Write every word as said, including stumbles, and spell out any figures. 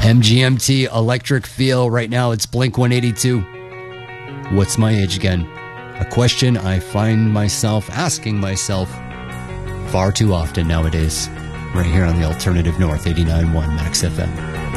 M G M T, Electric Feel. Right now it's Blink one eighty-two. What's my age again? A question I find myself asking myself far too often nowadays. Right here on the Alternative North, eighty-nine point one Max F M.